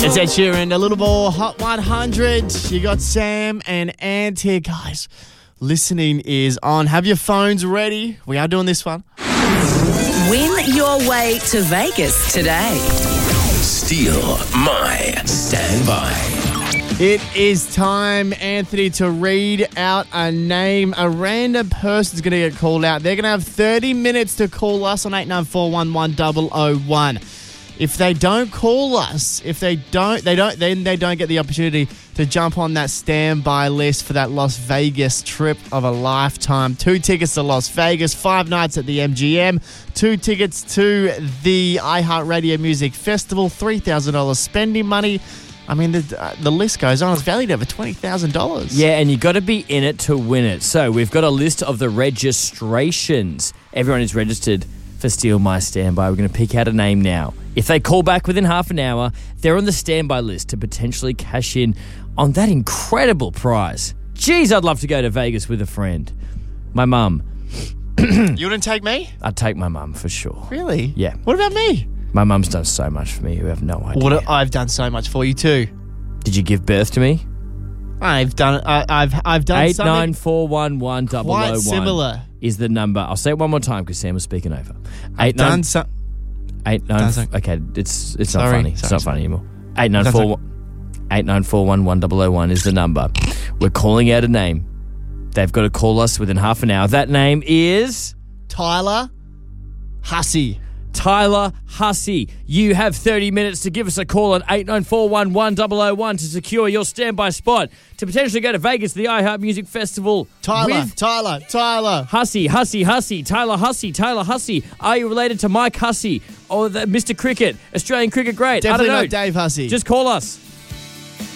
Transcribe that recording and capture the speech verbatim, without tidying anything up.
It's Ed Sheeran, a little more Hot one hundred. You got Sam and Ant here, guys. Listening is on. Have your phones ready. We are doing this one. Win your way to Vegas today. Steal my standby. It is time, Anthony, to read out a name. A random person's going to get called out. They're going to have thirty minutes to call us on eight nine four one one zero zero one. If they don't call us, if they don't, they don't, then they don't get the opportunity to jump on that standby list for that Las Vegas trip of a lifetime. Two tickets to Las Vegas, five nights at the M G M, two tickets to the iHeartRadio Music Festival, three thousand dollars spending money. I mean, the uh, the list goes on. It's valued over twenty thousand dollars. Yeah, and you got to be in it to win it. So we've got a list of the registrations. Everyone is registered for Steal My Standby. We're going to pick out a name now. If they call back within half an hour, they're on the standby list to potentially cash in on that incredible prize. Geez, I'd love to go to Vegas with a friend. My mum. You wouldn't take me? I'd take my mum for sure. Really? Yeah. What about me? My mum's done so much for me. You have no idea. What I've done so much for you too. Did you give birth to me? I've done. I, I've I've done Eight something nine four one one double oh one. quite similar. Is the number. I'll say it one more time because Sam was speaking over. I've Eight done nine some. eight nine. done some- Okay, it's it's not Sorry, funny. It's sorry, not sorry. funny anymore. Eight nine That's four okay. one eight nine four one one double oh one is the number. We're calling out a name. They've got to call us within half an hour. That name is Tyler Hussey. Tyler Hussey. You have thirty minutes to give us a call on eight nine four one one double oh one to secure your standby spot to potentially go to Vegas to the iHeart Music Festival. Tyler, with Tyler, Tyler. Hussey, Hussey, Hussey, Tyler Hussey, Tyler Hussey. Are you related to Mike Hussey or the Mister Cricket, Australian cricket great? Definitely I don't know. not Dave Hussey. Just call us.